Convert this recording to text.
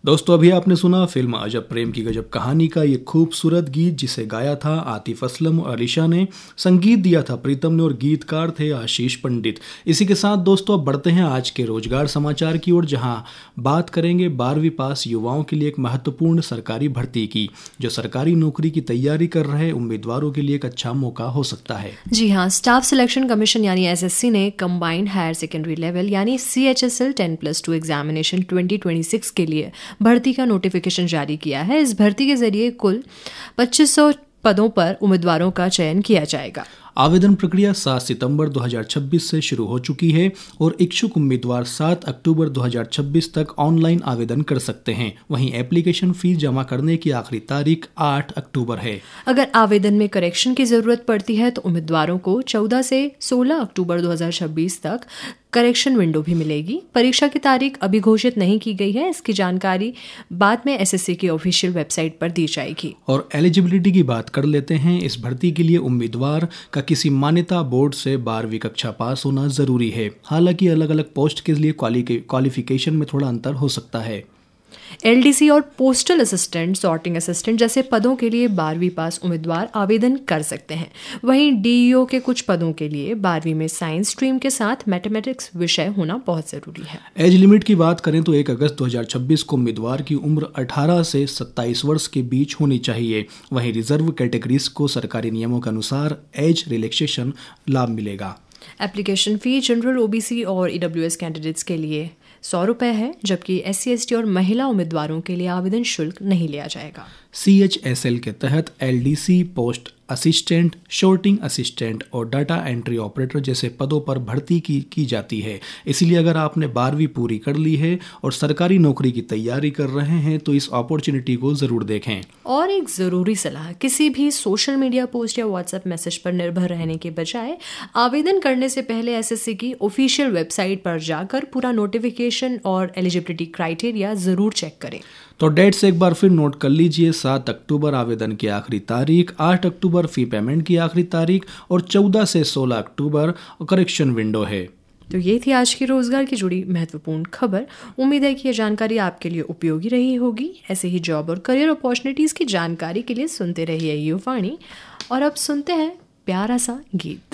दोस्तों अभी आपने सुना फिल्म अजब प्रेम की गजब कहानी का ये खूबसूरत गीत, जिसे गाया था आतिफ असलम और अलीशा ने, संगीत दिया था प्रीतम ने और गीतकार थे आशीष पंडित। इसी के साथ दोस्तों अब बढ़ते हैं आज के रोजगार समाचार की ओर, जहां बात करेंगे 12वीं पास युवाओं के लिए एक महत्वपूर्ण सरकारी भर्ती की, जो सरकारी नौकरी की तैयारी कर रहे उम्मीदवारों के लिए एक अच्छा मौका हो सकता है। जी हाँ, स्टाफ सिलेक्शन कमीशन यानी SSC ने कंबाइंड हायर सेकेंडरी लेवल यानी CHSL 10+2 एग्जामिनेशन 2026 के लिए भर्ती का नोटिफिकेशन जारी किया है। इस भर्ती के जरिए कुल 2500 पदों पर उम्मीदवारों का चयन किया जाएगा। आवेदन प्रक्रिया 7 सितंबर 2026 से शुरू हो चुकी है और इच्छुक उम्मीदवार 7 अक्टूबर 2026 तक ऑनलाइन आवेदन कर सकते हैं। वहीं एप्लीकेशन फीस जमा करने की आखिरी तारीख 8 अक्टूबर है। अगर आवेदन में करेक्शन की जरूरत पड़ती है तो उम्मीदवारों को 14 से 16 अक्टूबर 2026 तक करेक्शन विंडो भी मिलेगी। परीक्षा की तारीख अभी घोषित नहीं की गई है, इसकी जानकारी बाद में SSC की ऑफिशियल वेबसाइट पर दी जाएगी। और एलिजिबिलिटी की बात कर लेते हैं। इस भर्ती के लिए उम्मीदवार का किसी मान्यता बोर्ड से 12वीं कक्षा पास होना जरूरी है। हालांकि अलग अलग पोस्ट के लिए क्वालिफिकेशन में थोड़ा अंतर हो सकता है। LDC और पोस्टल असिस्टेंट, सॉर्टिंग असिस्टेंट जैसे पदों के लिए 12वीं पास उम्मीदवार आवेदन कर सकते हैं। वहीं DEO के कुछ पदों के लिए 12वीं में साइंस स्ट्रीम के साथ मैथमेटिक्स विषय होना बहुत जरूरी है। एज लिमिट की बात करें तो 1 अगस्त 2026 को उम्मीदवार की उम्र 18 से 27 वर्ष के बीच होनी चाहिए। वहीं रिजर्व कैटेगरीज को सरकारी नियमों के अनुसार एज रिलैक्सेशन लाभ मिलेगा। एप्लीकेशन फी जनरल OBC और EWS कैंडिडेट्स के लिए 100 रुपये है, जबकि SC ST और महिला उम्मीदवारों के लिए आवेदन शुल्क नहीं लिया जाएगा। CHSL के तहत LDC, post assistant, sorting assistant और डाटा एंट्री ऑपरेटर जैसे पदों पर भर्ती की जाती है। इसलिए अगर आपने 12वीं पूरी कर ली है और सरकारी नौकरी की तैयारी कर रहे हैं तो इस अपॉर्चुनिटी को ज़रूर देखें। और एक ज़रूरी सलाह, किसी भी सोशल मीडिया पोस्ट या WhatsApp मैसेज पर निर्भर रहने के बजाय आवेदन करने से पहले SSC की ऑफिशियल वेबसाइट पर जाकर पूरा नोटिफिकेशन और एलिजिबिलिटी क्राइटेरिया ज़रूर चेक करें। तो डेट से एक बार फिर नोट कर लीजिए। 7 अक्टूबर आवेदन की आखिरी तारीख, 8 अक्टूबर फी पेमेंट की आखिरी तारीख और 14 से 16 अक्टूबर करेक्शन विंडो है। तो ये थी आज की रोजगार की जुड़ी महत्वपूर्ण खबर। उम्मीद है कि ये जानकारी आपके लिए उपयोगी रही होगी। ऐसे ही जॉब और करियर अपॉर्चुनिटीज़ की जानकारी के लिए सुनते रहिए युवाणी। और अब सुनते हैं प्यारा सा गीत।